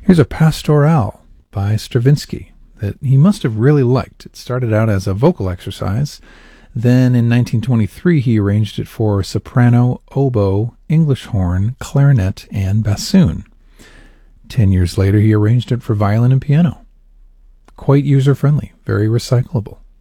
Here's a Pastoral by Stravinsky that he must have really liked. It started out as a vocal exercise. Then in 1923 he arranged it for soprano, oboe, English horn, clarinet, and bassoon. 10 years later he arranged it for violin and piano. Quite user-friendly, very recyclable.